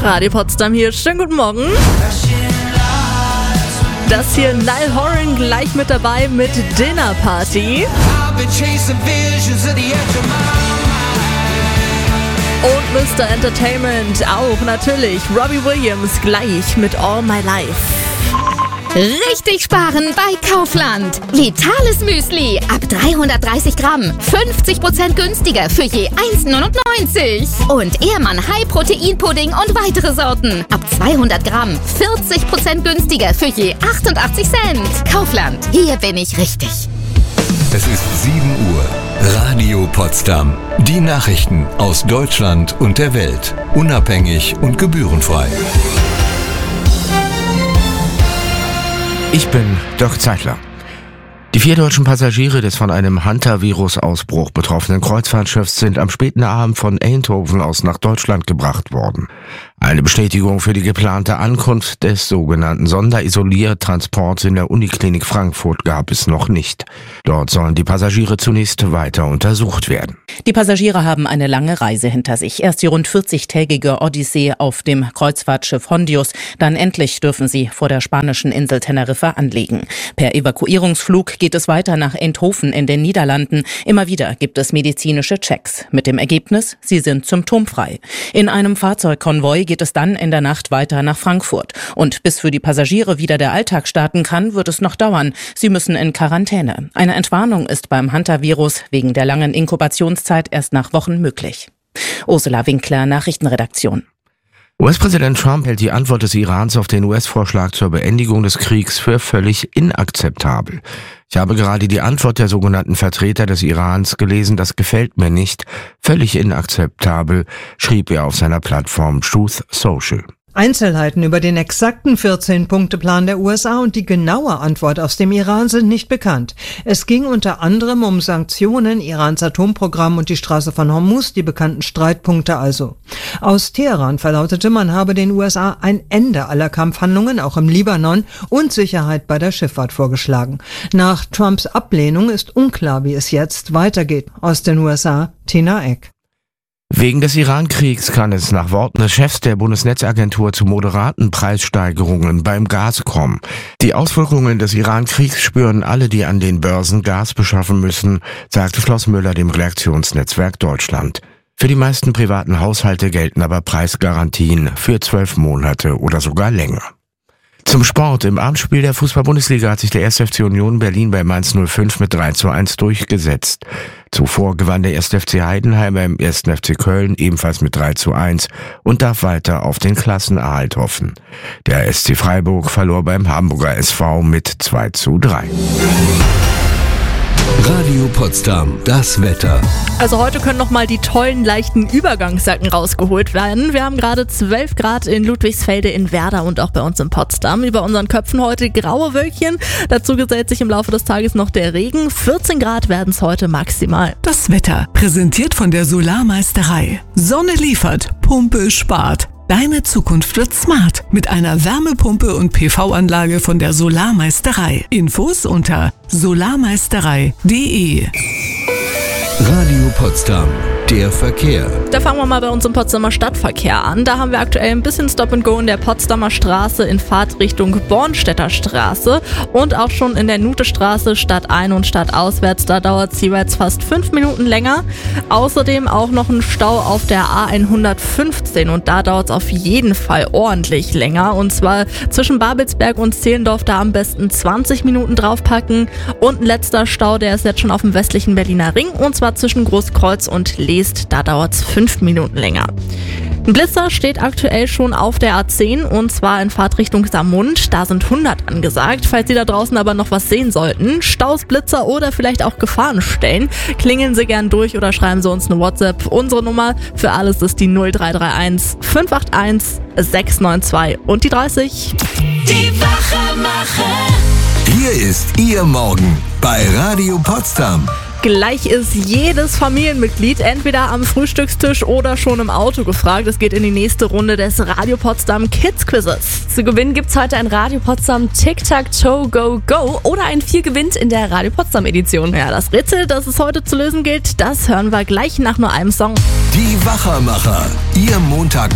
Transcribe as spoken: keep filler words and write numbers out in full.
Radio Potsdam hier. Schönen guten Morgen. Das hier Niall Horan gleich mit dabei mit Dinner Party. Und Mister Entertainment auch natürlich. Robbie Williams gleich mit All My Life. Richtig sparen bei Kaufland. Vitales Müsli ab dreihundertdreißig Gramm. fünfzig Prozent günstiger für je eins neunundneunzig. Und Ehrmann High Protein Pudding und weitere Sorten. Ab zweihundert Gramm. vierzig Prozent günstiger für je achtundachtzig Cent. Kaufland. Hier bin ich richtig. Es ist sieben Uhr. Radio Potsdam. Die Nachrichten aus Deutschland und der Welt. Unabhängig und gebührenfrei. Ich bin Dirk Zeitler. Die vier deutschen Passagiere des von einem Hantavirus-Ausbruch betroffenen Kreuzfahrtschiffs sind am späten Abend von Eindhoven aus nach Deutschland gebracht worden. Eine Bestätigung für die geplante Ankunft des sogenannten Sonderisoliertransports in der Uniklinik Frankfurt gab es noch nicht. Dort sollen die Passagiere zunächst weiter untersucht werden. Die Passagiere haben eine lange Reise hinter sich. Erst die rund vierzigtägige Odyssee auf dem Kreuzfahrtschiff Hondius. Dann endlich dürfen sie vor der spanischen Insel Teneriffa anlegen. Per Evakuierungsflug geht es weiter nach Eindhoven in den Niederlanden. Immer wieder gibt es medizinische Checks. Mit dem Ergebnis, sie sind symptomfrei. In einem Fahrzeugkonvoi geht es dann in der Nacht weiter nach Frankfurt. Und bis für die Passagiere wieder der Alltag starten kann, wird es noch dauern. Sie müssen in Quarantäne. Eine Entwarnung ist beim Hantavirus wegen der langen Inkubationszeit erst nach Wochen möglich. Ursula Winkler, Nachrichtenredaktion. U S-Präsident Trump hält die Antwort des Irans auf den U S-Vorschlag zur Beendigung des Kriegs für völlig inakzeptabel. Ich habe gerade die Antwort der sogenannten Vertreter des Irans gelesen, das gefällt mir nicht. Völlig inakzeptabel, schrieb er auf seiner Plattform Truth Social. Einzelheiten über den exakten vierzehn-Punkte-Plan der U S A und die genaue Antwort aus dem Iran sind nicht bekannt. Es ging unter anderem um Sanktionen, Irans Atomprogramm und die Straße von Hormuz, die bekannten Streitpunkte also. Aus Teheran verlautete, man habe den U S A ein Ende aller Kampfhandlungen, auch im Libanon, und Sicherheit bei der Schifffahrt vorgeschlagen. Nach Trumps Ablehnung ist unklar, wie es jetzt weitergeht. Aus den U S A, Tina Eck. Wegen des Iran-Kriegs kann es nach Worten des Chefs der Bundesnetzagentur zu moderaten Preissteigerungen beim Gas kommen. Die Auswirkungen des Iran-Kriegs spüren alle, die an den Börsen Gas beschaffen müssen, sagte Floss Müller dem Redaktionsnetzwerk Deutschland. Für die meisten privaten Haushalte gelten aber Preisgarantien für zwölf Monate oder sogar länger. Zum Sport. Im Abendspiel der Fußball-Bundesliga hat sich der erste F C Union Berlin bei Mainz null fünf mit drei zu eins durchgesetzt. Zuvor gewann der erste F C Heidenheim beim ersten F C Köln ebenfalls mit drei zu eins und darf weiter auf den Klassenerhalt hoffen. Der S C Freiburg verlor beim Hamburger S V mit zwei zu drei. Radio Potsdam, das Wetter. Also heute können nochmal die tollen, leichten Übergangsjacken rausgeholt werden. Wir haben gerade zwölf Grad in Ludwigsfelde, in Werder und auch bei uns in Potsdam. Über unseren Köpfen heute graue Wölkchen. Dazu gesellt sich im Laufe des Tages noch der Regen. vierzehn Grad werden es heute maximal. Das Wetter, präsentiert von der Solarmeisterei. Sonne liefert, Pumpe spart. Deine Zukunft wird smart mit einer Wärmepumpe und P V-Anlage von der Solarmeisterei. Infos unter solarmeisterei punkt de. Radio Potsdam, der Verkehr. Da fangen wir mal bei uns im Potsdamer Stadtverkehr an. Da haben wir aktuell ein bisschen Stop and Go in der Potsdamer Straße in Fahrtrichtung Bornstedter Straße und auch schon in der Nutestraße stadtein- und stadtauswärts. Da dauert es jeweils fast fünf Minuten länger. Außerdem auch noch ein Stau auf der A hundertfünfzehn und da dauert es auf jeden Fall ordentlich länger. Und zwar zwischen Babelsberg und Zehlendorf, da am besten zwanzig Minuten draufpacken. Und ein letzter Stau, der ist jetzt schon auf dem westlichen Berliner Ring und zwar zwischen Großkreuz und Leest, da dauert es fünf Minuten länger. Ein Blitzer steht aktuell schon auf der A zehn und zwar in Fahrtrichtung Saarmund. Da sind hundert angesagt. Falls Sie da draußen aber noch was sehen sollten, Staus, Blitzer oder vielleicht auch Gefahrenstellen, klingeln Sie gern durch oder schreiben Sie uns eine WhatsApp. Unsere Nummer für alles ist die null drei drei eins fünf acht eins sechs neun zwei und die dreißig. Die Wachemacher. Hier ist Ihr Morgen bei Radio Potsdam. Gleich ist jedes Familienmitglied entweder am Frühstückstisch oder schon im Auto gefragt. Es geht in die nächste Runde des Radio Potsdam Kids Quizzes. Zu gewinnen gibt's heute ein Radio Potsdam Tic-Tac-Toe Go Go oder ein Vier gewinnt in der Radio Potsdam Edition. Ja, das Rätsel, das es heute zu lösen gilt, das hören wir gleich nach nur einem Song. Die Wachermacher, Ihr Montag